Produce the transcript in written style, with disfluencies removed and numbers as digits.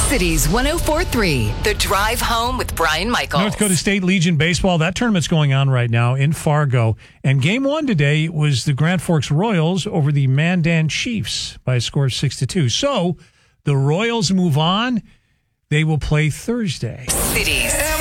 Cities 104.3, The Drive Home with Brian Michaels. North Dakota State Legion Baseball, that tournament's going on right now in Fargo. And game one today was the Grand Forks Royals over the Mandan Chiefs by a score of 6-2. So the Royals move on. They will play Thursday. Cities